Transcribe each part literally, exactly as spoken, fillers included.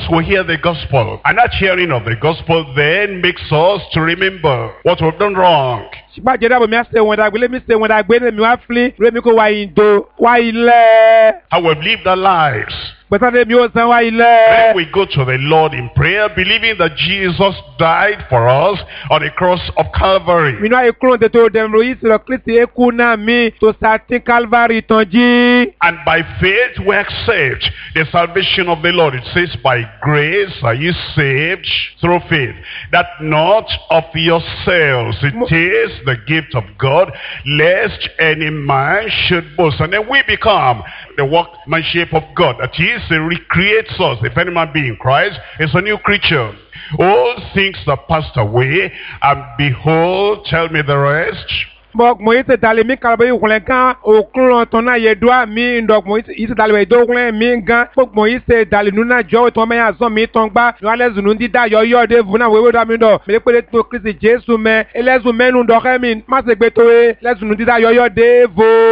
we hear the gospel. And that hearing of the gospel then makes us to remember what we've done wrong. ṣùgbọ́n àjẹ́dá bò mí á ṣe wọn dàgbé lémi ṣe wọn dàgbé lémi wá fílí lémi kó wá ìdò wá ilẹ̀. How we've lived our lives. Gbèsè lémi ó san wá ilẹ̀. Then we go to the Lord in prayer, believing that Jesus died for us on the cross of Calvary. Mi náà ikú lóde tó dẹ̀m ro yìí sọ̀rọ̀ Kristi eku náà mi tó sàtí Calvary tán jí. And by faith we accept the salvation of the Lord. It says, by grace are you saved through faith, that not of yourselves. It is the gift of God, lest any man should boast. And then we become the workmanship of God. That is, He recreates us. If any man be in Christ, is a new creature. All things are passed away, and behold, tell me the rest. Bok mo ite dale mi kalba yu kulen kan okun ton na ye doa mi ndok mo ite dale we do kulen mi gan bok mo ite dale nu na jo ton me azon mi ton gba nu ale zunu ndi da yo yo de vuna we we do mi do me pe to Kristi Jesu me elezu menu ndo ke mi ma se gbe to e lezunu ndi da yo yo de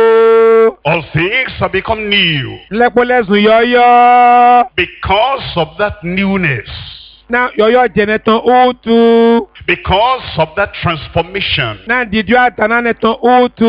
vo. All things have become new. Lepo lezu yo yo. Because of that newness. Now yo yo jeneton utu. Because of that transformation. Now did you atananeton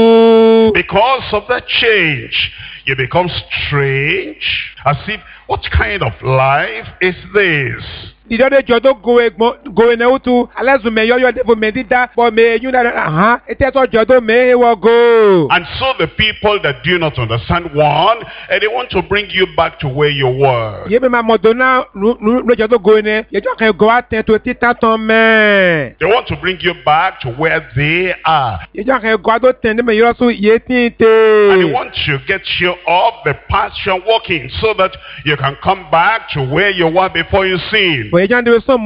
utu. Because of that change, you become strange, as if, what kind of life is this? Didode jodo goe goe ne utu alezu me yoyo devo medida bo me yuna aha eteto jodo me wo go. And so the people that do not understand one, and they want to bring you back to where you were. Ye me ma modona no jodo goe ne ye jo kan go aten to tita ton me. They want to bring you back to where they are. Ye jo kan go ado ten me yo so ye tinte. And they want to get you off the path you're walking so that you can come back to where you were before you sinned. That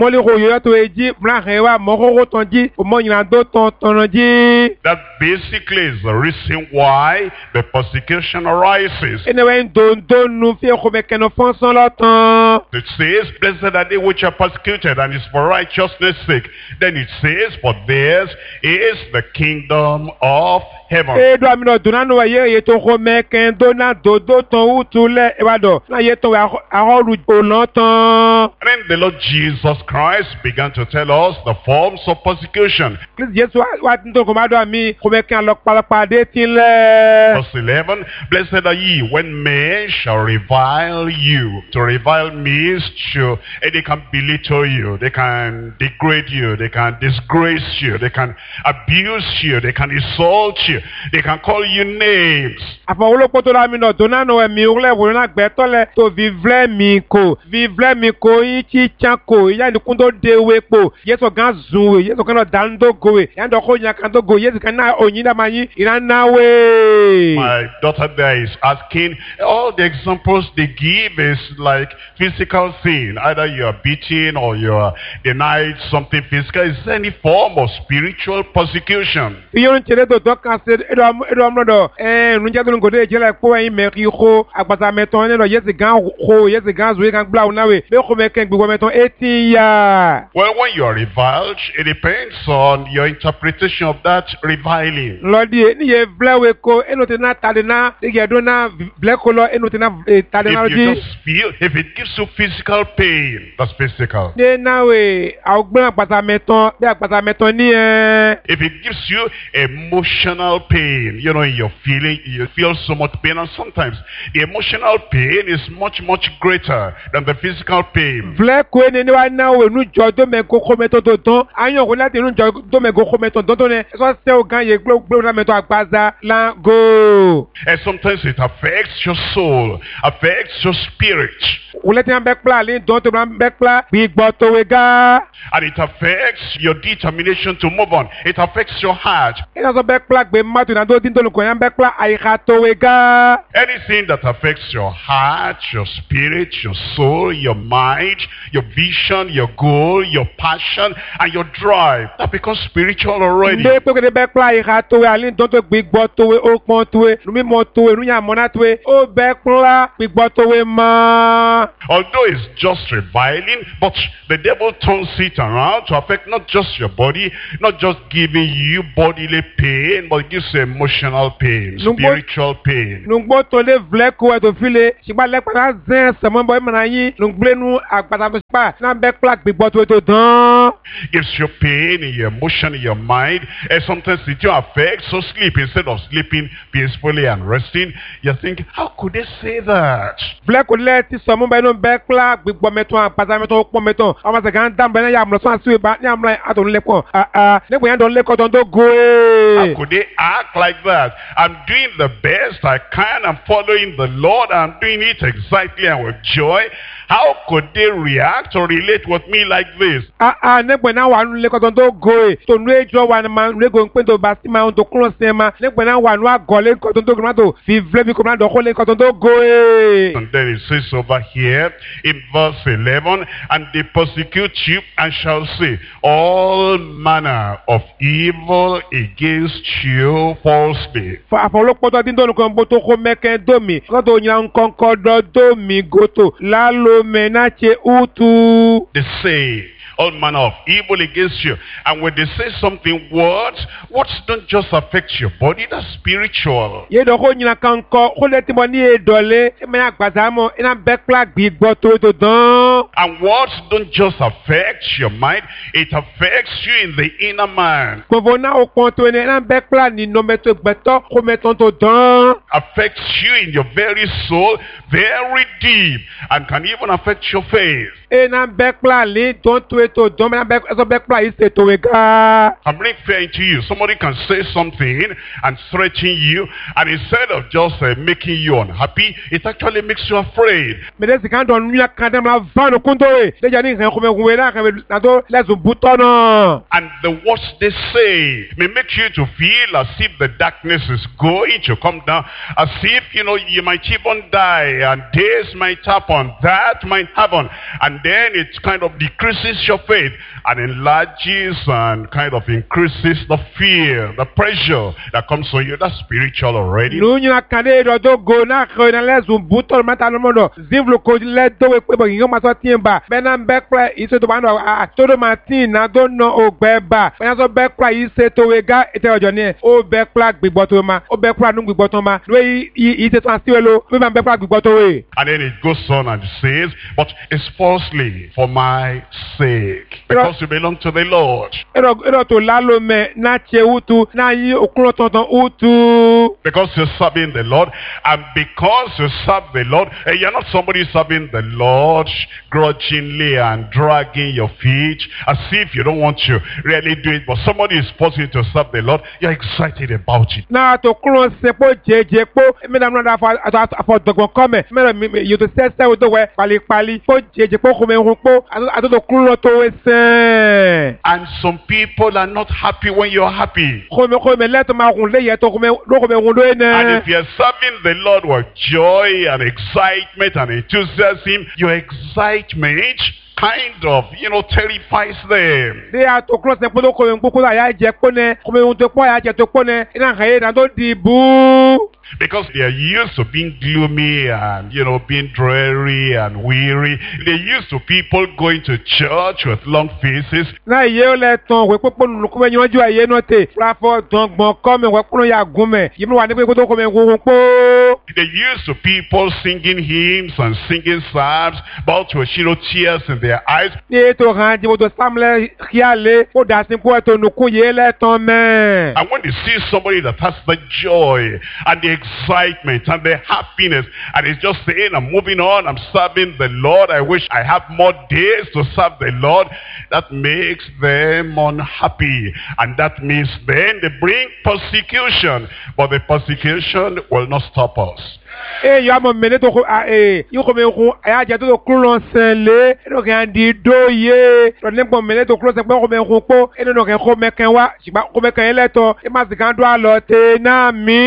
basically is the reason why the persecution arises. It says, blessed are they which are persecuted, and it's for righteousness' sake. Then it says, for theirs is the kingdom of heaven. And then the Lord Jesus Christ began to tell us the forms of persecution. Verse eleven, blessed are ye when men shall revile you. To revile means to, and they can belittle you, they can degrade you, they can disgrace you, they can abuse you, they can insult you, they can call you names. My daughter there is asking, all the examples they give is like physical thing. Either you are beaten or you are denied something physical. Is there any form of spiritual persecution? Well, when you are reviled, it depends on your interpretation of that reviling. If you just feel, if it gives you physical pain, that's physical. If it gives you emotional pain, you know, you're feeling, you feel so much pain, and sometimes the emotional pain is much, much greater than the physical pain. And sometimes it affects your soul, affects your spirit. And it affects your determination to move on. It affects your heart. Anything that affects your heart, your spirit, your soul, your mind, your vision, your goal, your passion, and your drive. That becomes spiritual already. Ndé pé kéde bẹ́ kpla ìhà tówe àlí ntọ́ tó gbígbọ́ tówe ó pọ́n tówe numímọ́ tówe nunyàmọ́ná tówe ó bẹ́ kpla gbígbọ́ tówe mọ́. Although it's just reviling, but the devil turns it around to affect not just your body, not just giving you bodily pain, but it gives you emotional pain, spiritual pain. Nùgbọ́ tó lé vlẹ́ kó ẹ̀ tó fi lé ṣùgbọ́n lẹ́kpàdà zẹ́ sẹ̀mọ́ bọ́ ẹ̀mọ̀nà yín nùgbẹ́nu àgbàdà tó ṣùpá náà bẹ́ kpla gbígbọ́ tówe tó dán. Gives you pain in your emotion, in your mind, and sometimes it will affect. So sleep, instead of sleeping peacefully and resting, you think, how could they say that? Vlẹ́ kò lẹ́ ti sọ̀mọ́ bẹ́ẹ̀ nù bẹ́ kpla gbígbọ́ mẹ́tọ́ àgbàdà mẹ́tọ́ ó pọ́n mẹ́tọ́ ọmọ sẹ̀ kàn dá bẹ́ẹ̀ ní yàmùlọ́ sọ́n àti ìbá ní yàmùlọ́ àtọ̀ nílẹ̀kọ́ nígbà yẹn tó nílẹ̀kọ́ tó ń tó go. How could they act like that? I'm doing the best I can. I'm following the Lord. I'm doing it exactly and with joy. How could they react or relate with me like this? Ah ah, nígbà náà wà nù nílẹ̀kọ́ tó ń tó go e. Tó nù ẹjọ́ wà ní ma nílẹ̀kọ́ ń pè tó bá sí ma ń tó kúrò sí ẹ ma. Nígbà náà wà nù àgọ́ lẹ́kọ́ tó ń tó gbọ́n tó fi vlẹ́ bí kò náà dọ̀kọ́ lẹ́kọ́ tó ń tó go e. And then it says over here in verse eleven, and they persecute you and shall say all manner of evil against you falsely. Àfọlọ́pọ̀ tó dín tó nìkan bó tó kó mẹ́kẹ́ dómi. Lọ́tọ̀ òyìnbó kọ́ńkọ́ dọ́ dómi gòtò lálọ́ mẹ́nàṣẹ́ ùtù. They say all manner of evil against you. And when they say something, words, words don't just affect your body, that's spiritual. Ye do ko nyina kan ko ko le ti mo ni edole e me agbazamo ina bekla gbigbo to to dan. And words don't just affect your mind, it affects you in the inner man. Gbogbo na o pon to ina bekla ni no meto gbeto ko meton to dan. Affects you in your very soul, very deep, and can even affect your faith. Ina bekla li don to to don me bek so bekla is to we ga. I'm bringing fear into you. Somebody can say something and threaten you, and instead of just uh, making you unhappy, it actually makes you afraid. Me de kan don nya kan dem la vano kunto we. De jani nkan ko me we na kan na to lezu butono. And the words they say may make you to feel as if the darkness is going to come down, as if, you know, you might even die, and this might happen, that might happen, and then it kind of decreases your faith and enlarges and kind of increases the fear, the pressure that comes on you. That's spiritual already. Nu nya kan de do do go na ko na lezu butono mata no modo. Zivlo ko le do we pe bo yin ma so tiemba. Be na bekla ise to ba no a to do martin na do no ogbeba. Be na so bekla ise to we ga ite ojo ni o bekla gbigbo to ma. O bekla nu gbigbo to ma. No ise to asiwelo. Be ma bekla gbigbo to we. And then it goes on and says, but it's falsely for my sake, because you belong to the Lord. Ero ero to lalo me na che utu na yi okun tonton utu. Because you're serving the Lord, and because you serve the Lord, and you're not somebody serving the Lord grudgingly and dragging your feet as if you don't want to really do it, but somebody is forcing you to serve the Lord, you're excited about it. Na to kuro se po jeje po me na na fa afo dogbon come me you to say say do we pali pali po jeje po ko me hun po ato to kuro to we se. And some people are not happy when you're happy. Ko me ko me let ma hun le ye to ko me lo ko me hun do ene. And if you're serving the Lord with joy and excitement and enthusiasm, your excitement kind of, you know, terrifies them. They are to cross the polo ko ko ko ya je ko ne ko me hun to po ya je to ko ne ina ha ye na do di bu. Because they are used to being gloomy and, you know, being dreary and weary. They're used to people going to church with long faces. Na ye le ton we popo nu ko me yanju aye no te. Plafo dongbon ko me we punu ya gun me. Yi mi wa ni pe ko to ko me gun po. They're used to people singing hymns and singing psalms, but with, you know, tears in their eyes. Ni to ran di mo to samle kiale o da sin ko to nu ku ye le ton me. And when they see somebody that has the joy and the excitement and the happiness, and it's just saying, I'm moving on, I'm serving the Lord, I wish I have more days to serve the Lord, that makes them unhappy. And that means then they bring persecution, but the persecution will not stop us. e yo amo mene to ko e yo ko me ko aya je to klo senle e do kan di doye to ne po mene to klo se po ko me ko po e no kan ko me kan wa sigba ko me kan ele to e ma si kan do alo te na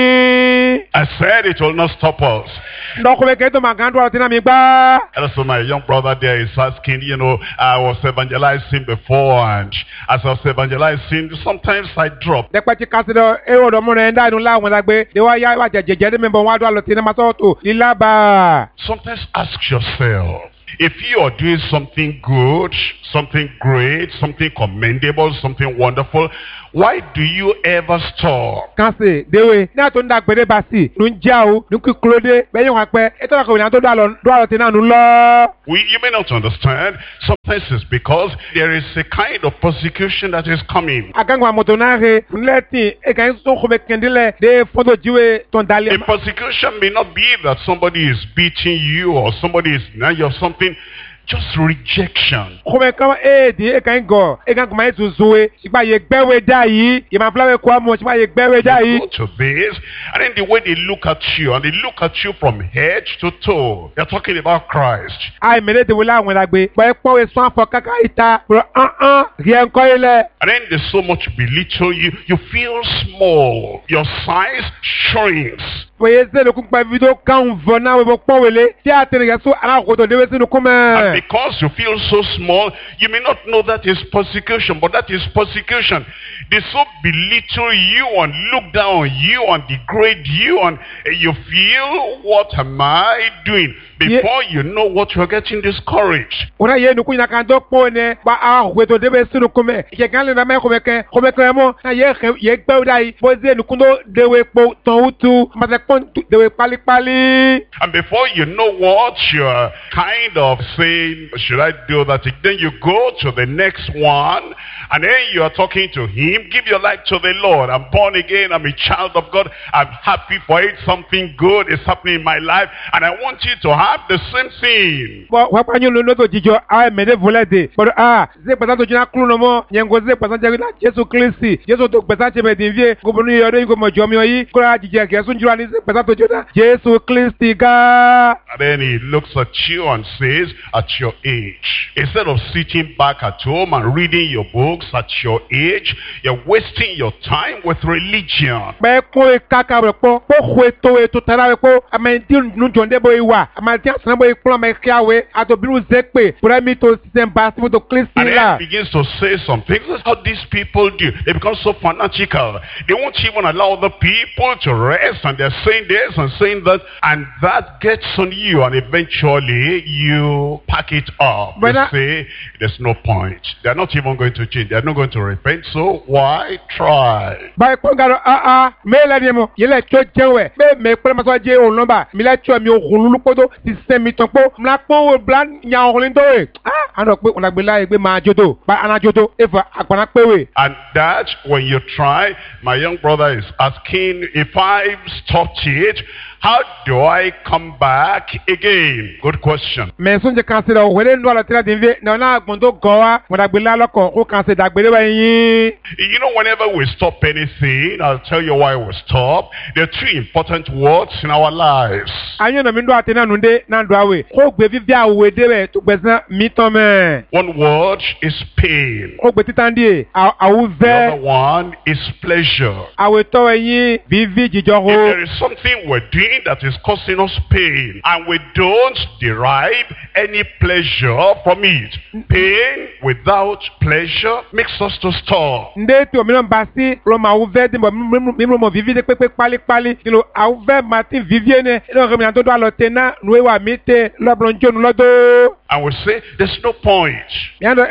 mi. I said it will not stop us. No ko me kan to ma kan do alo te na mi gba. And so my young brother there is asking, you know, I was evangelizing before, and as I was evangelizing, sometimes I drop. De pa ti ka se do e o do mo re nda nu la won la gbe de wa ya wa jejeje de me bo wa do alo te na ma so to lilaba. Sometimes ask yourself, if you are doing something good, something great, something commendable, something wonderful, why do you ever stop? Kanse dewe na to nda gbede basi nu nja o nu ki klode be yin wa pe e to ko na to do alo do alo te na nu lo. We, you may not understand. Sometimes it's because there is a kind of persecution that is coming. Agangwa motonare nleti e kan so ko be kendile de foto jiwe ton dali. A persecution may not be that somebody is beating you or somebody is denying you of something. Just rejection. Kome kama e di e kan go e kan kuma ezuzuwe sipa ye gbewe da yi ye ma flawe kwa mo sipa ye gbewe da yi. Go to this, and then the way they look at you, and they look at you from head to toe. They're talking about Christ. Ai mele de wala won lagbe pa e po we so afo kaka ita pro an an rien ko ile. And then they so much belittle you, you feel small. Your size shrinks. Foye se le kun pa video kan vona we bo po wele ti atere so ala ko to dewe sinu kuma. Because you feel so small, you may not know that is persecution, but that is persecution. They so belittle you and look down on you and degrade you, and you feel, what am I doing? Before you know what, you're getting discouraged. Ora ye nuku ina kan do po ne ba a we to debe sinu kuma. Ke kan le na me ko me kan ko me kan mo na ye ye gbe dai bo ze nuku do dewe po ton utu ma se pon dewe pali pali. And before you know what, you're kind of saying, should I do that? Then you go to the next one, and then you are talking to him. Give your life to the Lord. I'm born again. I'm a child of God. I'm happy for it. Something good is happening in my life, and I want you to have the same thing. But what you know to jijo I made a volete. But ah, ze pasa to jina klu no mo, nyengo ze pasa je na Jesu Kristi. Jesu to pasa che me dinvie, go bonu yo de go mo jomi yi, ko ra jije ke sun jura ni ze pasa to jona Jesu Kristi ga. And then he looks at you and says, at your age, instead of sitting back at home and reading your books at your age, you're wasting your time with religion. Be ko e kaka re po, po khwe to e to tara re po, amenti nu jonde bo iwa, amenti asana bo iklo me kiawe, ato biru zekpe, pura mi to system pass to Kristi la. And then he begins to say some things. That's how these people do. They become so fanatical. They won't even allow other people to rest, and they're saying this and saying that, and that gets on you, and eventually you pack it up. They say, there's no point. They're not even going to change. They're not going to repent, so why try? By Pongaro, ah ah, me la demo, you let your jewe, me me premaso je o lomba, mi la cho mi o hululu kodo, ti se mi tonpo, mla po blan nya holindo e. Ah, ano pe ona gbe la e gbe ma jodo, ba ana jodo, efa akwana pewe. And that when you try, my young brother is asking, if I stopped it, how do I come back again? Good question. Mais sonje kansela o wele ndo ala tira dinve na na gbondo gowa wona gbe la loko o kanse da gbe ba yin. You know, whenever we stop anything, I'll tell you why we stop. There are three important words in our lives. Anyo na mi ndo atena nunde na ndo awe. Ko gbe vivi awe dewe to gbesa mi ton me. One word is pain. O gbe titandi awu ve. The other one is pleasure. Awe to yin vivi jijoro. If there is something we're doing that is causing us pain, and we don't derive any pleasure from it, pain without pleasure makes us to stop. Nde to mi non basi lo ma ouve de mi mo vivi de pepe pali pali lo ouve matin vivie ne lo remi anto do alotena no e wa mite lo blonjo no do. And we say there's no point. Every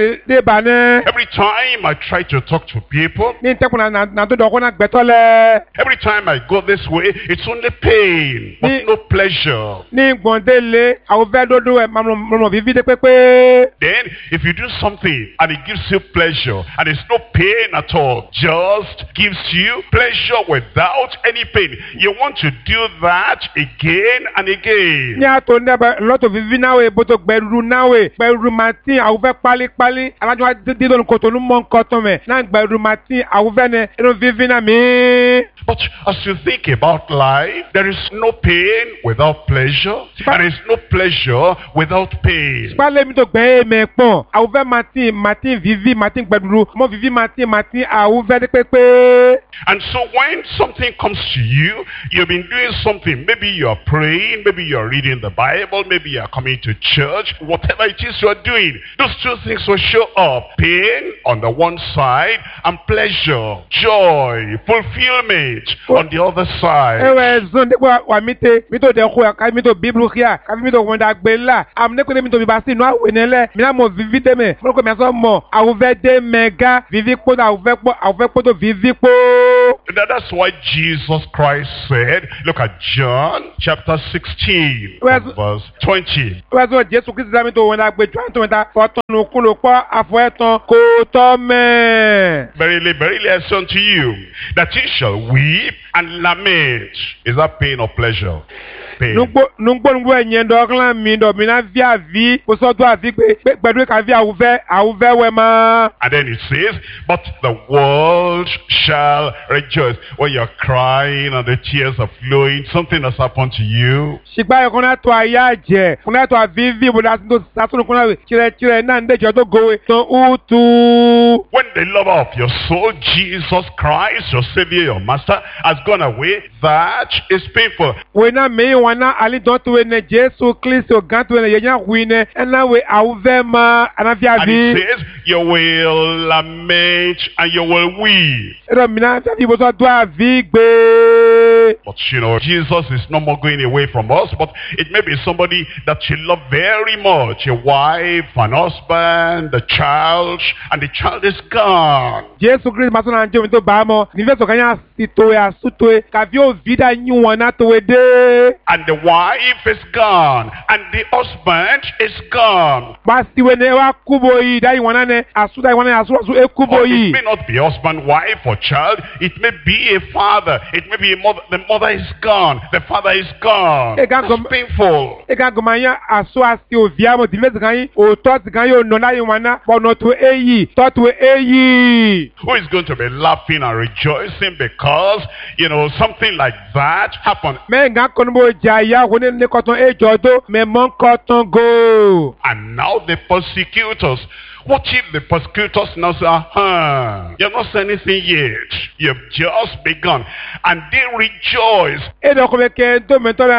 time I try to talk to people, every time I go this way, it's only pain, but no pleasure. Then, if you do something and it gives you pleasure, and it's no pain at all, just gives you pleasure without any pain, you want to do that again and again. Gbẹ̀rù náwé gbẹ̀rù màtí àwùfẹ́ pálípálí alájọ́ dídọ̀nù kòtònú mọ́ nkọ́tọ̀ mẹ́ náà gbẹ̀rù màtí àwùfẹ́ ní inú fífi náà mí. But as you think about life, there is no pain without pleasure, and there is no pleasure without pain. Pale mi to gbe me pon. Auve Martin, Martin vivi, Martin gbeduru. Mo vivi Martin, Martin auve de pepe. And so when something comes to you, you've been doing something. Maybe you're praying, maybe you're reading the Bible, maybe you're coming to church. Whatever it is you're doing, those two things will show up. Pain on the one side and pleasure, joy, fulfillment on the other side. Ewe zonde kwa wa mite, mito de kwa ka mito Bible kia, ka mito wonda gbela. Am ne ko mito bibasi no awenele. Mina mo vivi de me. Mo ko mi aso mo, auve de mega, vivi po da auve po, auve po to vivi po. That's why Jesus Christ said, look at John chapter sixteen, Where's, verse twenty. Where's what Jesus Christ is to when I go to wenda foton kulo kwa afueton ko to me. Verily, verily, I say unto you, that ye shall weep and lament. Is that pain or pleasure? Pain. Nungbo nungbo nungbo enye ndo klan mi ndo mi na via vi o so do avi pe gbedu ka vi awuve awuve we ma. And then it says, but the world shall rejoice. When you're crying and the tears are flowing, something has happened to you. Shigba kona to ayaje, kona to avivi bo da to satun kona chire chire na nde jo to go to utu. When the lover of your soul, Jesus Christ, your Savior, your Master, has gone away, that is painful. We na me wana ali don't we ne Jesus Christ o gantu ne yenya huine na we awuve ma anavia And vi. it says, you will lament and you will weep. Ero mi na vi bo so do avi gbe. But you know, Jesus is no more going away from us, but it may be somebody that you love very much, your wife, an husband, the child, and the child is gone. Jesus Christ maso na nje mi to ba mo, ni ve so kanya sito ya suto e ka vi o vida nyu wana to we de. And the wife is gone, and the husband is gone. Ba si we ne wa kubo yi dai wana ne asu dai wana asu asu e kubo Or it yi. may not be husband, wife, or child. It may be a father. It may be a mother. The mother is gone. The father is gone. Hey, God, That's come- painful. E ka gomanya asu asi o via mo dive kan yi o to ti kan yo no na yi wana bo no to eyi to to eyi. Who is going to be laughing and rejoicing because, you know, something like that happened? Me nga kono bo jaya woni ne koton e jodo me mon koton go. And now the persecutors. What if the persecutors now say, uh-huh, you've not said anything yet. You've just begun. And they rejoice. E do ko me ke do me to la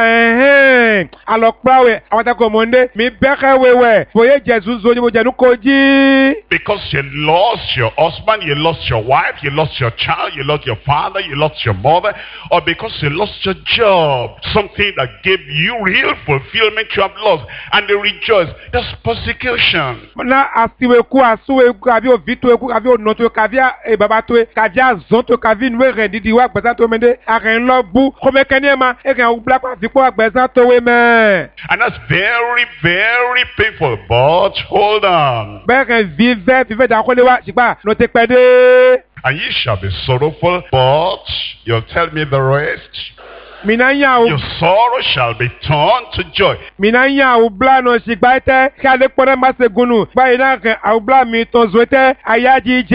eh. Alo prawe awata ko monde mi beke wewe. Boye Jesus zo ni mo janu koji. Because you lost your husband, you lost your wife, you lost your child, you lost your father, you lost your mother, or because you lost your job, something that gave you real fulfillment you have lost, and they rejoice. That's persecution. Na asiwe ku asuwe ku kavi o vitu ku kavi o noto kavi e baba to kavi azonto kavi nwe rendidi wa gbesa to mende aren lo bu ko me kenema e kan ubla pa fi ko gbesa to we me. And that's very, very painful. But hold on. Be kan vive vive da ko le wa sipa no te pede. And ye shall be sorrowful, but you'll tell me the rest. Minanya o Your sorrow shall be turned to joy. minanya o bla no sipa te ka le pore ma se gunu ba ina kan a bla mi to zoete ayaji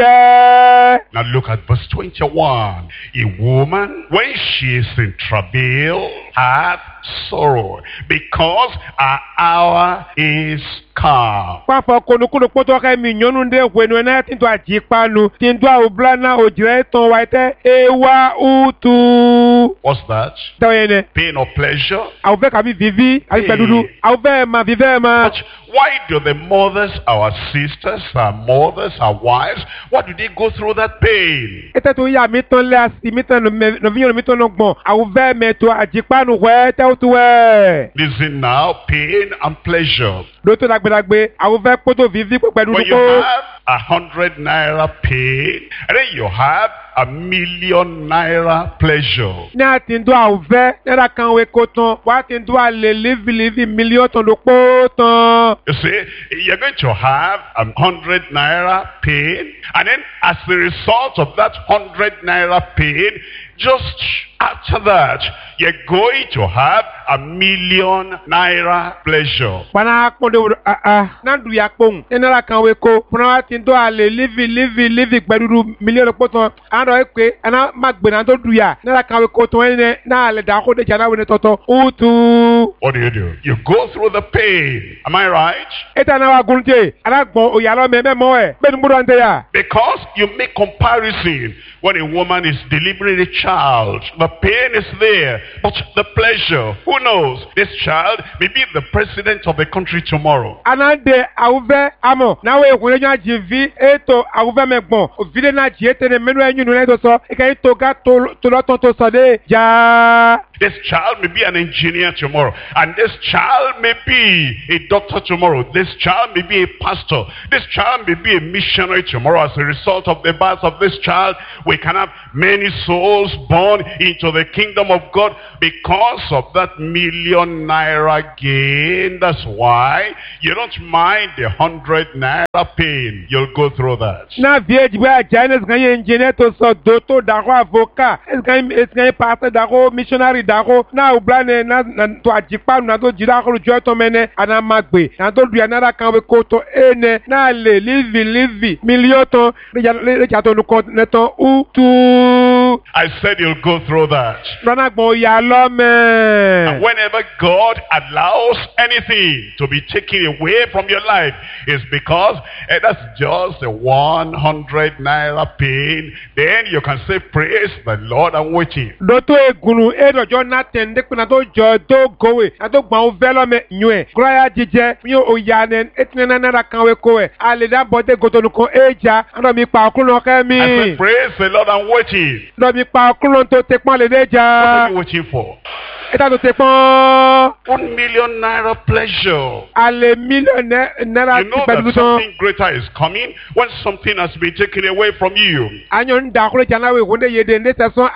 je. Now look at verse twenty-one. A woman, when she is in travail, hath sorrow, because her hour is come. Papa konukunu poto ka mi nyonu nde kwenu na tinto ajipanu tinto a bla na o jire ton wa te ewa utu. What's that? Tawene Pain or pleasure? a ve ka mi vivi a pe dudu a ve ma vive ma. But why do the mothers, our sisters, our mothers, our wives, why do they go through that pain? Ete to ya mi ton le asi mi ton no vinyo mi ton gbon a ve me to ajipanu we te o tu we. Listen now, pain and pleasure. Do to dagbe dagbe a ve poto vivi pe dudu When you ko. have a hundred naira pain, and then you have a million naira pleasure. Ní àtìndó àwùfẹ́ náírà kan wé kó tán wá àtìndó àlè lévi-lévi mílíọ̀nù tán ló pọ̀ tán. You see, you're going to have a hundred naira pain, and then as a result of that hundred naira pain, just after that, you're going to have a million naira pleasure. Pana ponde ah ah na du ya pon enara kan we ko funa tin do ale live live live pẹ̀lú million poto an do pe ana magbe na do du ya na kan we ko to ene na ale da ko de jana we ne toto utu. What do you do? You go through the pain. Am I right? Eta na wa gunje ala gbon o ya lo me me mo e be nu buru ante ya. Because you make comparison. When a woman is delivering a child, the pain is there, but the pleasure, who knows? This child may be the president of the country tomorrow. Anande auve amo na we kunle jan jivi eto auve megbon ovide na ji etene menu enyu nu le so e kan to ga to to lo ton to so de ja. This child may be an engineer tomorrow, and this child may be a doctor tomorrow. This child may be a pastor. This child may be a missionary tomorrow. As a result of the birth of this child, we can have many souls born into the kingdom of God because of that million naira gain. That's why you don't mind the hundred naira pain. You'll go through that. Na vie jiba janes kan engineer to so doctor dako avocat. Es kan es kan pastor dako missionary dako na ublane na to ajipa na to jida ko jo to mene ana magbe na to du anara kan we ko to ene na le live live million to le ja to nu ko neto u tu. I said you'll go through that. Rana gbo ya lo me. And whenever God allows anything to be taken away from your life, it's because eh, that's just a one hundred naira pain. Then you can say, praise the Lord, I'm waiting. Doto egunu edojo na tende kuna to jo do gowe na to gba o velo me nyue gloria jije mi o ya ne etnena na kan we ko e ale da bode gotonu ko eja ando mi pa okuno ke mi. I said, praise the Lord, I'm waiting. Do mi pa okuno to te pon le deja. What are you waiting for? Eta to te pon One million naira pleasure. ale million naira You know that something greater is coming when something has been taken away from you. Anyo nda ko jana we wonde yede ne seson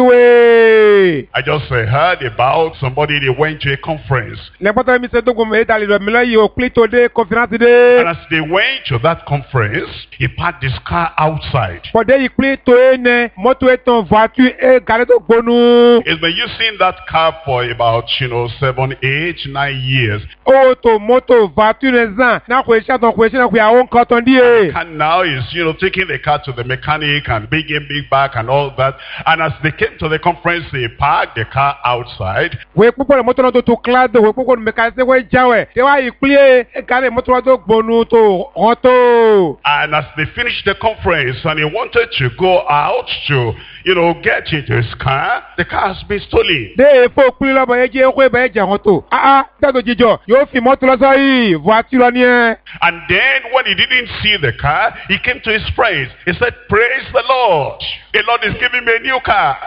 asiwe. I just uh, heard about somebody, they went to a conference. Le poto mi se to go me dali do mi lo yi o plito de conference de. And as they went to that conference, he parked his car outside. Pode yi plito ene moto eton voiture e gare to gbonu. He's been using that car for about, you know, seven, eight, nine years. Auto moto voiture zan na ko sha ton ko sha na ko ya won kan ton di e. And now he's, you know, taking the car to the mechanic and big in, big back and all that. And as they came to the conference, they parked the car outside. We pupo moto no to to clad we pupo me ka se we jawe. Te wa yi plie e gare moto to gbonu to auto. And as they finished the conference and he wanted to go out to, you know, get into his car, the car has been stolen. De fo pli lo ba je ko be je auto. Ah ah, da do jijo. Yo fi moto lo so yi voiture ni e. And then when he didn't see the car, he came to his friends. He said, praise the Lord. The Lord is giving me a new car.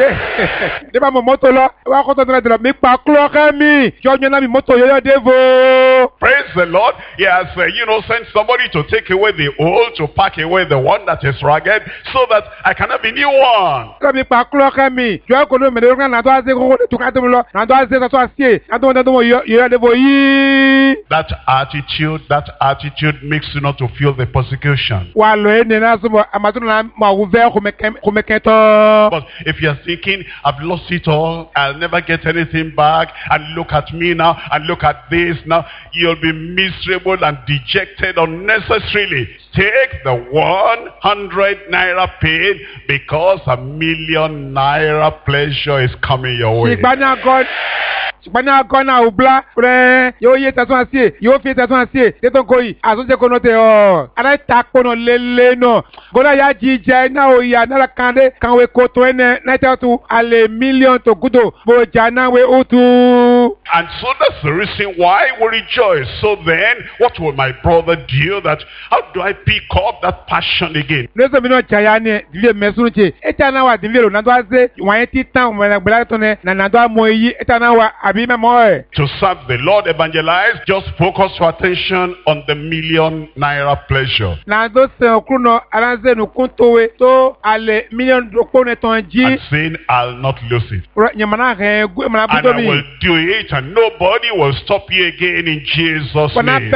De ba mo moto lo wa ko to de mi pa klo ka mi. Jo nyo na mi moto yo yo devo. Praise the Lord. He has, uh, you know, sent somebody to take away the old, to pack away the one that is ragged, so that I can have a new one. Lo mi pa klo ka mi. Jo ko no me de na to ase ko to ka to lo. Na to ase to asie. Na to to yo yo devo yi. That attitude, that attitude makes you not to feel the persecution. Wa lo ene na so amatu na ma wo ve ko me ko me keto. But if you're thinking, I've lost it all, I'll never get anything back, and look at me now, and look at this now, you'll be miserable and dejected unnecessarily. Take the one hundred naira pain because a million naira pleasure is coming your way. Igbana God. Igbana God na ubla pre yo ye tasun asie yo fi tasun asie teton koyi asunje kono te o ana ta kono lele no goda ya jije na o ya na la kande kanwe ko to ene na ta tu ale million to gudo bo jana we utu. And so that's the reason why we rejoice. So then, what will my brother do? That how do I pick up that passion again? Leso mi no chaya ni divie mesunche eta na wa divie lo na do aze wan ti tan mo na gbela to ne na na do mo yi eta na wa abi me mo e. To serve the Lord, evangelize, just focus your attention on the million naira pleasure. Na do se okuno aranze nu kuntowe to ale million do ne ton ji. And saying, I'll not lose it. Nyamana he gu mana And I will do it, and nobody will stop you again in Jesus' name.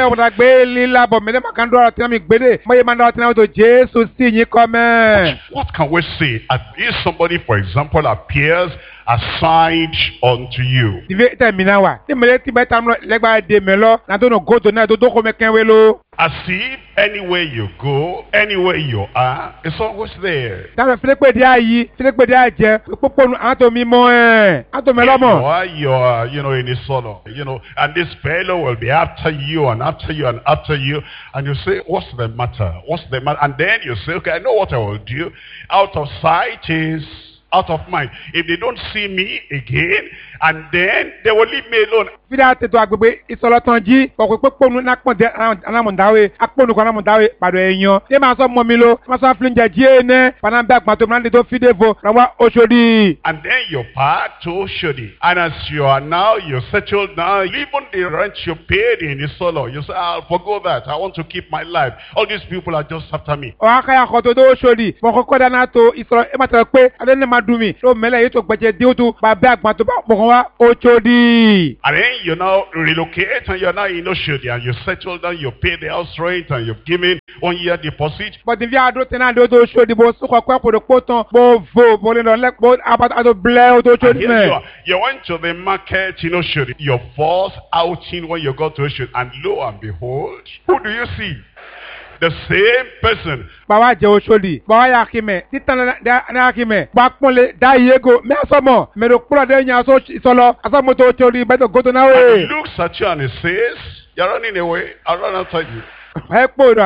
What can we say? If somebody, for example, appears assigned unto you. Divi termina wa. Ni mele ti beta mlo legba de melo na to no go to na to do ko me kenwe lo. As if anywhere you go, anywhere you are, it's always there. Ta fele pe di ayi, fele pe di aje, poponu ato mi mo eh. Ato melo mo. You are, you are, you know, in a solo, you know, and this fellow will be after you and after you and after you, and you say, what's the matter? What's the matter? And then you say, okay, I know what I will do. Out of sight is out of mind. If they don't see me again, and then they will leave me alone. Vida te to agbegbe isolotan ji poko poponu na pon de anamundawe aponu ko anamundawe pado eyan e ma so mo mi lo ma so flinje ji ene pana be agban to ma de to fidevo rawa Oshodi. And then you part to Oshodi, and as you are now, you're settled now, even the rent you paid in Isolo, you say, I'll forgo that, I want to keep my life. All these people are just after me. O aka ya ko to do Oshodi poko ko dana to Isolo e ma te pe ade ne ma dumi so mele yi to gbeje di o to ba be agban to ba poko wa Oshodi. And then you now relocate and you're now in Oshodi and you settle down, you pay the house rent and you've given one year deposit. But if you are doing that, do Oshodi bo so ko ko do poton bo vo bo le no le bo about ado ble do Oshodi me. You, you went to the market in Oshodi, your first outing when you got to Oshodi, and lo and behold, who do you see? The same person. Bawa je Oshodi, bawa ya kime, titan na kime, ba ponle da yego, me asomo, me do kula de nya so Isolo, asomo to Oshodi, better go to now. And he looks at you and he says, you're running away, I'll run after you. And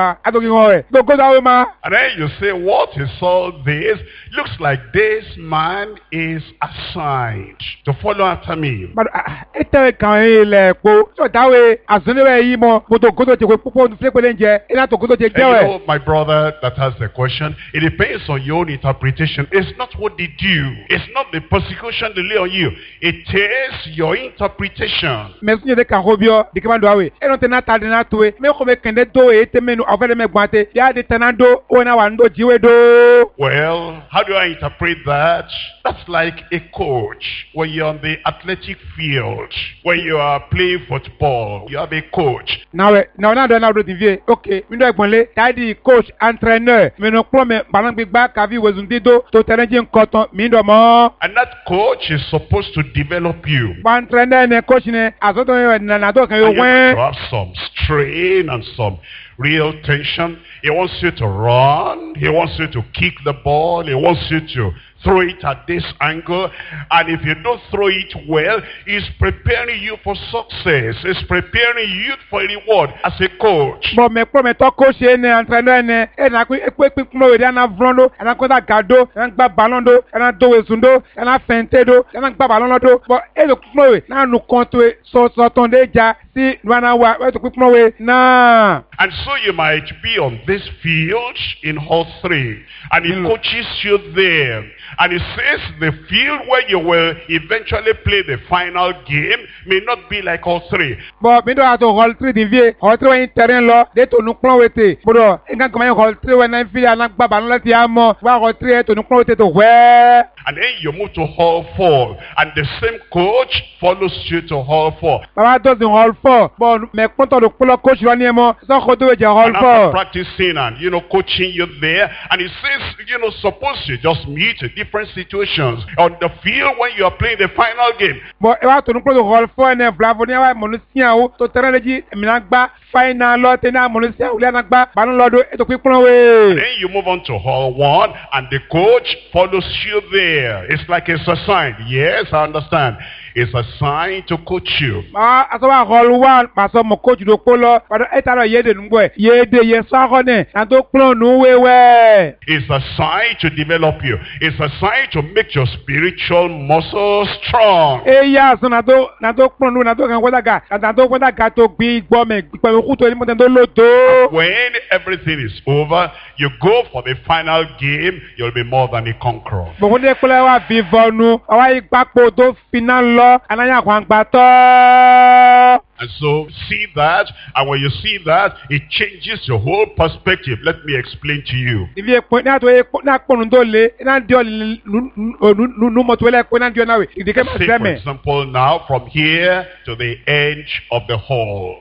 then you say, what is all this? Looks like this man is assigned to follow after me. But it can so that way as you know, my brother that has the question, it depends on your own interpretation. It's not what they do. It's not the persecution they lay on you. It is your interpretation. Well, how do I interpret that? That's like a coach. When you're on the athletic field, when you are playing football, you have a coach. Now, now, now, now, okay, we know only daddy, coach, entraîneur. Me no promise, balang big back, have you was undido to challenging cotton, me no more. And that coach is supposed to develop you. One trainer and coach, as I don't know, you have some strain and some real tension. He wants you to run. He wants you to kick the ball. He wants you to throw it at this angle. And if you don't throw it well, he's preparing you for success. He's preparing you for a reward as a coach. But me promise to coach ene entraîneur ene ena ku ekwe pikmo we na vrondo ena ko da gado ena gba ballon do ena do wezundo ena fente do ena gba ballon do but e lo pikmo we na nu konto so so ton deja si wana wa we to pikmo we na. And so you might be on this field in hall three, and he mm. coaches you there. And he says the field where you will eventually play the final game may not be like hall three. But me do have to hall three the vie hall three in terrain lo de to nu plan wete. But engan come hall three when I feel like baba no let ya mo wa hall three to nu plan wete to where. And then you move to hall four, and the same coach follows you to hall four. Baba does in hall four, but me conto do coach run mo so go do je hall four. Practicing and you know coaching you there, and he says you know suppose you just meet different situations on the field when you are playing the final game. But e wa to nu plan hall four and Bravo ni wa mo nu sian o to terrain leji mi na gba final lot na mo nu sian o le na gba ba nu lodo e to pipon we. And then you move on to hall one, and the coach follows you there. It's like it's a sign. Yes, I understand. It's a sign to coach you. Ah, as I hall one, but some coach do polo, but it are ye de ngwe. Ye de ye sahone, and do plan no way way. It's a sign to develop you. It's a sign to make your spiritual muscles strong. Eh yeah, so na do na do plan no na do kan wada ga, na do wada ga to gbi gbo me gbo me ku to ni mo den do loto. When everything is over, you go for the final game, you'll be more than a conqueror. But when they kule wa vivonu, wa igbapo do final and so see that, and when you see that, it changes your whole perspective. Let me explain to you. Say, for example, now from here to the edge of the hall.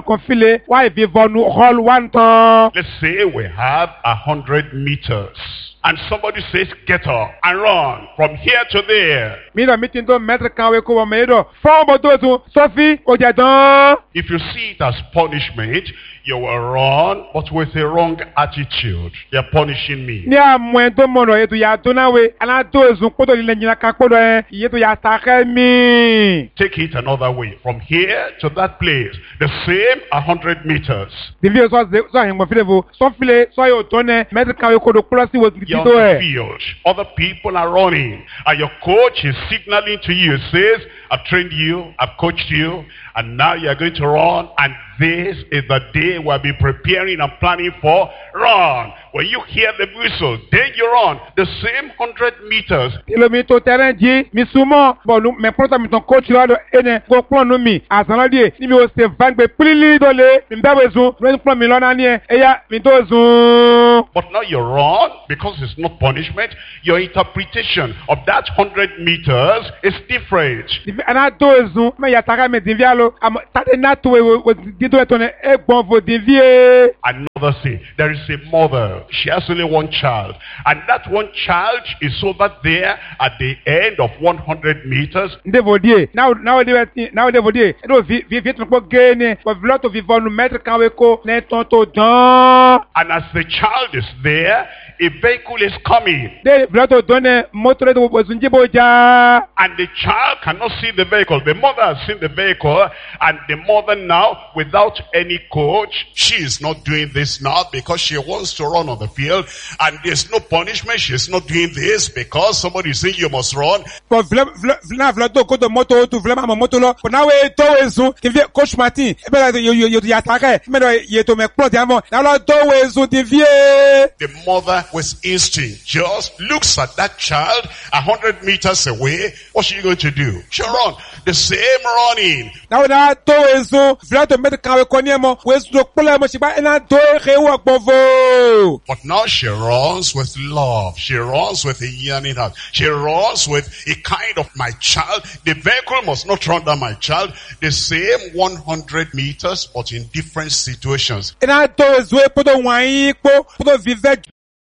Let's say we have a hundred meters. and somebody says, get up and run from here to there. Mi dọ̀ mi ti tó mẹ́tìrì kan wé kó wọ́n mi dọ̀. Fọ́n bọ̀ tó tún sọ́fí ó jẹ tán. If you see it as punishment, you will run, but with a wrong attitude. They're punishing me. Ní àmọ́ ẹ̀ tó mọ̀nà ètò yà tó náà wé, alátó èsùn kótó lílẹ̀ jìnnà ká kótó ẹ̀, ìyẹ́ tó yà sàkẹ́ mi. Take it another way. From here to that place, the same a hundred meters. Dèbí sọ sọ àyìnbó fílẹ̀ fo, sọ́fílẹ̀ sọ́yọ̀ tó nẹ, mẹ́tìrì kan wé kótó kúrọ́sì wò You're tító on ẹ̀. the field. Other people are running. And your coach is signaling to you. Says, I've trained you, I've coached you, and now you're going to run. And this is the day we'll be preparing and planning for. Run. When you hear the whistle, then you run. The same hundred meters. Kilomito terrain jí, mi súnmọ́, bọ̀lú mẹ́pọ́tà mi tán kóòtù lọ́dọ̀ ẹnẹ kó pọ́n nù mí. Àsánlọ́dì níbi o ṣe fàgbé pílílì dọ́lé, mi bẹ́ẹ̀ zun, lórí pọ́n mi lọ́nà ní ẹ, ẹ̀yà mi tó zun. But now you run because it's not punishment. Your interpretation of that hundred meters is different. Ana tó zun, mẹ́ yà tàkà mi dìbíà lọ, àmọ́ tàdé náà tó wẹ̀ dídó ẹ̀ tó ní ẹ̀ gbọ́n fò dìbíà. Another thing, there is a mother. She has only one child. And that one child is over there at the end of one hundred meters. Ndévodie, náà náà dé bẹ́ẹ̀ náà dévodie, ẹ̀ ló fi fi fi tún kó gé ni, wọ́n fi lọ́tò fi fọ́nù mẹ́tìrì kan wé kó ní tán tó dán. And as the child is there, a vehicle is coming. Dé lọ́tò dán ní mọ́tò rẹ̀ tó wọ́n sùn jíbó já. And the child cannot see the vehicle. The mother has seen the vehicle. And the mother now, without any coach, she is not doing this now because she wants to run on the field. And there's no punishment. She's not doing this because somebody is saying you must run. But vla vla to koto moto to vla mama moto lo. But now we to ezu kivye coach Martin. Ebe la yo yo yo yatake. Ebe la ye to me plot yamo. Now la to ezu divie. The mother with instinct just looks at that child a hundred meters away. What's she going to do? She'll run. The same running. Now na to ezu vla to me kawe konyemo. Wezu to pula mo shiba ena to e work bovo. But now she runs with love. She runs with a yearning heart. She runs with a kind of my child. The vehicle must not run down my child. The same one hundred meters, but in different situations. Ena to ezu e poto wanyi po poto vive.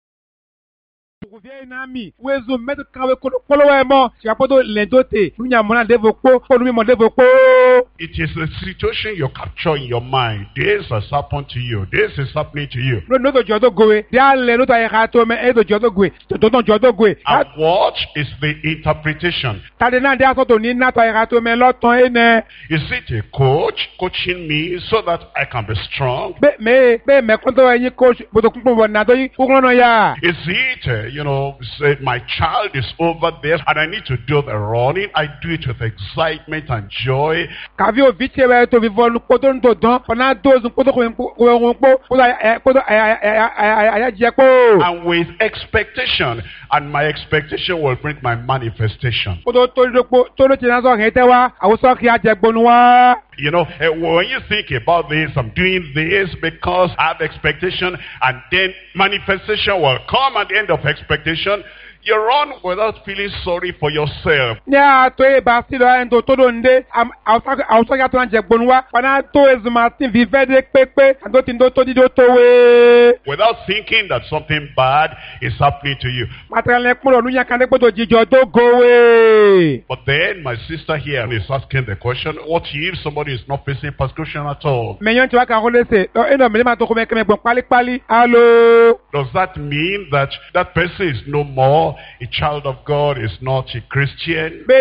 Nami wezu metu kawe kolo emo shapoto lendote nunya mona devo po ko numi mo devo po. It is a situation you capture in your mind. This has happened to you. This is happening to you. No no to jodo goe dia le no to e ha to me e to jodo goe to to jodo goe. And what is the interpretation? Tade na dia so to ni na to e ha to me lo ton ene. Is it a coach coaching me so that I can be strong? Be me be me kon to yin coach bodo kun bo na do yi ku no ya. Is it uh, you know, say my child is over there and I need to do the running. I do it with excitement and joy. Kavi o vite we to vivo lu poto ndo don. Ona dozu poto ko ko ko poto aya je ko. And with expectation. And my expectation will bring my manifestation. Poto to lo po to lo ti na so hete wa. Awoso ki aje gbonu wa. You know, uh, when you think about this, I'm doing this because I have expectation, and then manifestation will come at the end of expectation. You run without feeling sorry for yourself. Yeah, to e ba si lo en to to do nde am outside outside ya to anje gbonwa pana to ezu Martin vive de pepe and do tin do to di do to we. Without thinking that something bad is happening to you. Material le kulo nu yan kan de poto jijo do go we. But then my sister here is asking the question, what if somebody is not facing persecution at all? Me yan ti wa kan ko le se do eno me ma to ko me ke me gbon pali pali. Allo. Does that mean that that person is no more a child of God, is not a Christian? You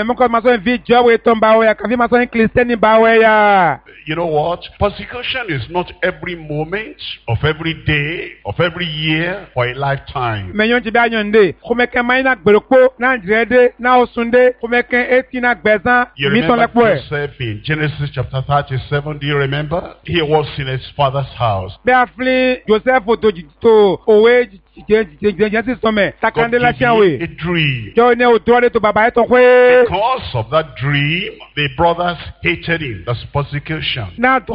know what? Persecution is not every moment of every day, of every year, for a lifetime. You remember yourself in Genesis chapter thirty-seven, do you remember? He was in his father's house. God gave him a dream. Because of that dream, the brothers hated him. That's persecution. And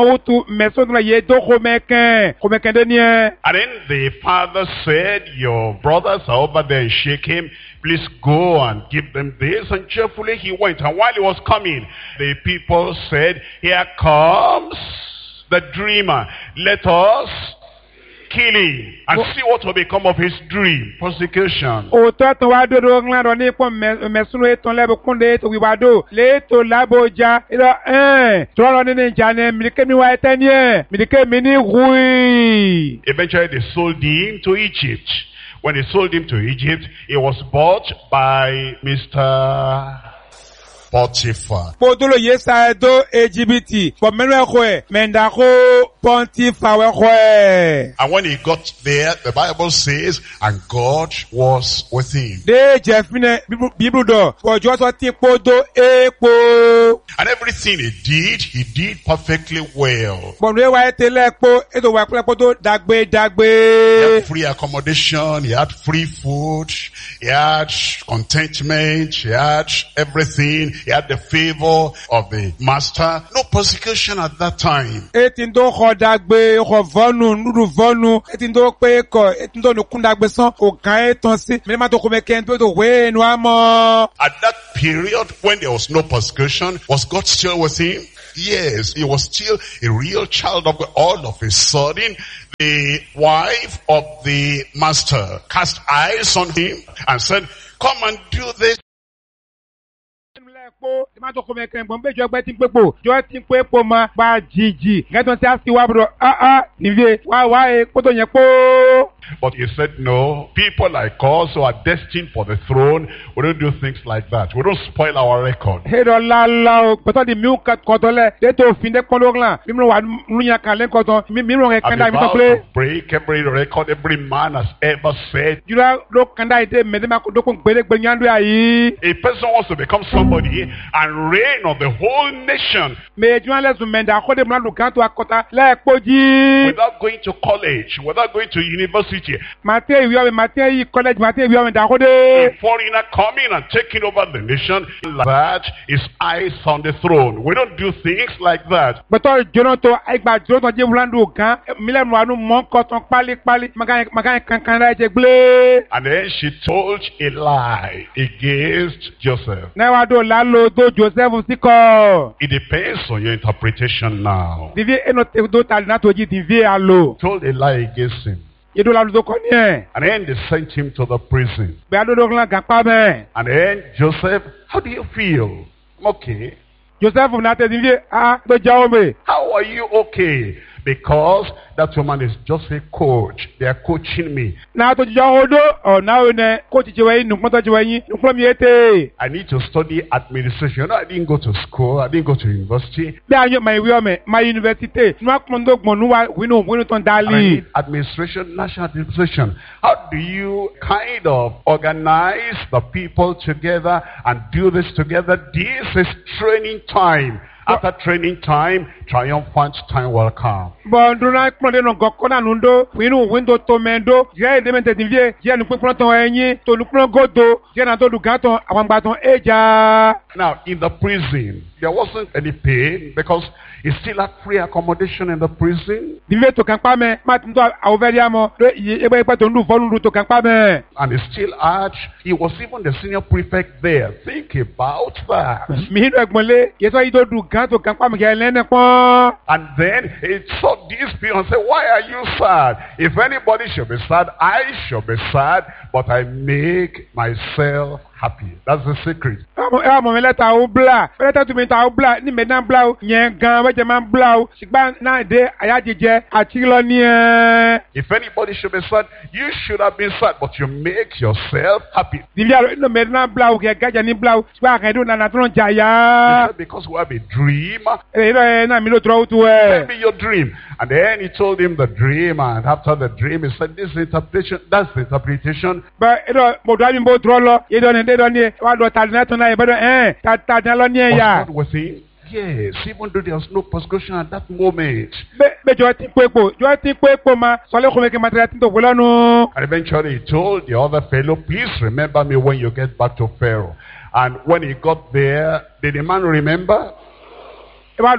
then the father said, your brothers are over there in Shechem. Please go and give them this. And cheerfully he went. And while he was coming, the people said, here comes the dreamer. Let us kill him and see what will become of his dream. Persecution. Òótọ́ tó wá dòdò ńlá ní ipò mẹ̀sùnú ètò lẹ́bù kúndé ètò ìwádò léètò lábòjá ìlọ ẹ̀ẹ́n tó rọ nínú ìjà ní mìdíkẹ́ mi wá ẹtẹ́ ní ẹ̀ mìdíkẹ́ mi ní hùí. Eventually they sold him to Egypt. When they sold him to Egypt, he was bought by Mister Potiphar. Podolo yesa edo Ejibiti. For menu ekwe, mendako Pontiphar ekwe. And when he got there, the Bible says, and God was with him. De jefine Bible do. For joso ti podo ekpo. And everything he did, he did perfectly well. Bonwe wa etele ekpo, edo wa podo dagbe dagbe. He had free accommodation, he had free food, he had contentment, he had everything. He had the favor of the master. No persecution at that time. Etindo khodagbe khovonu nudu vonu etindo pe ko etindo nukundagbe son ko kan etan si me ma to ko meken to we nu amo. At that period when there was no persecution, was God still with him? Yes, he was still a real child of God. All of a sudden, the wife of the master cast eyes on him and said, come and do this. Po ma to ko me kan bon be jo gbe tin pepo jo tin pepo ma ba jiji ngeton ti aski wa bro ah ah nivie wa wa e poto yen po. But he said, no, people like us who are destined for the throne, we don't do things like that. We don't spoil our record. Hedo la la, but the milk cut cotole, they to fin de cologla, Mimo Nunya Kalen Cotton, Mimo Kanda, to break every record every man has ever said. You look and I did Medemaco Bedek Benyandu. A person wants to become somebody and reign on the whole nation. May you let to mend a whole to a cota like Poji without going to college, without going to university. Matthew, you have a Matthew college, Matthew, you have a foreigner coming and taking over the nation like that is eyes on the throne. We don't do things like that. But all Jonathan, I got Jonathan Jimlandu, Milan Wanu Monkoton Pali Pali, Magan Magan Kankan. And then she told a lie against Joseph. Now I do Lalo do Joseph Siko. It depends on your interpretation now. Told a lie against him. And then they sent him to the prison. And then Joseph, how do you feel? Okay. Joseph, how are you okay? Because that woman is just a coach. They are coaching me. I need to study administration. You know, I didn't go to school. I didn't go to university. My university. I need administration, national administration. How do you kind of organize the people together and do this together? This is training time. After training time, triumphant time will come. But do not put on Gokona Nundo, we know window to Mendo, Jay Demented in Vie, Jan Puproto Eni, to Lupro Godo, Janato Ducato, Awambaton Eja. Now, in the prison, there wasn't any pain because he still had free accommodation in the prison. To Campame, Martin Auveriamo, able to do follow to Campame. And he still had, he was even the senior prefect there. Think about that. Yes, I don't do. And then he saw these people and said, why are you sad? If anybody should be sad, I should be sad, but I make myself happy. That's the secret. If anybody should be sad, you should have been sad, but you make yourself happy. Because we have a dream. Maybe your dream. And then he told him the dream, and after the dream, he said, this interpretation, that's the interpretation. But God with him? Yes, even though there was no persecution at that moment. And eventually he told the other fellow, please remember me when you get back to Pharaoh. And when he got there, did the man remember? I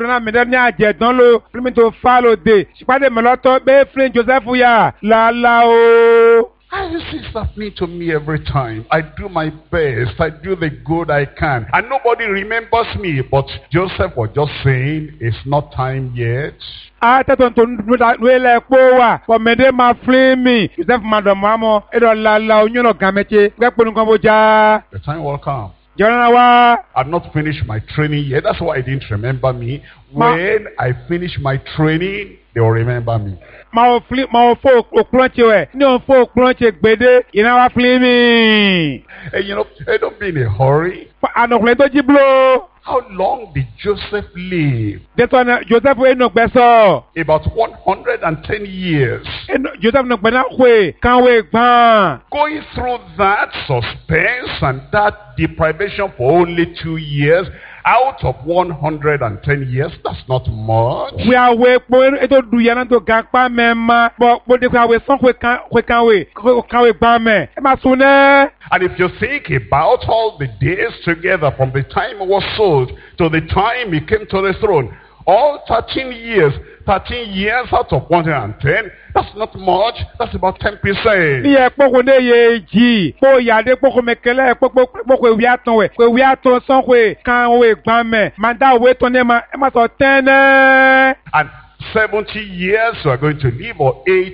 you see, happening to me every time. I do my best. I do the good I can. And nobody remembers me. But Joseph was just saying, it's not time yet. Atẹ́tọ̀ tó nílẹ̀ pọ̀ wà, ọ̀mẹ̀dẹ́ máa fílẹ̀ mi. Joseph Madam Amo, ẹ̀rọ lala oyún ọ̀gá mẹ́tẹ́, gbẹ́pẹ́ nǹkan bó já. The time will come. Jọ̀rọ̀ wa. I've not finished my training yet. That's why I didn't remember me. When I finish my training, they will remember me. Màá fili màá fọ òkúrọ̀ǹtì wẹ̀ ní òun fọ òkúrọ̀ǹtì gbèdé iná wa fili mi. And you know, hey, don't be in a hurry. Ànàkùnrin tó jí blo. How long did Joseph live? Dẹ́tọ̀ Joseph ẹnu gbẹ́sọ̀. About one hundred and ten years. Joseph ẹnu gbẹ́ná wẹ̀ káwé gbọ́n. Going through that suspense and that deprivation for only two years. Out of one hundred and ten years, that's not much. We are way for it to do yana to gakpa mema, but but the way some we can we can we can we bame. And if you think about all the days together from the time he was sold to the time he came to the throne, all thirteen years, thirteen years out of one hundred and ten, that's not much. That's about ten percent. Yeah, poko ne ye ji, po yade poko mekele, poko poko wiaton we, we wiaton son we, kan we gbame, manda we tonema, ema so ten. And seventy years we are going to live, or eight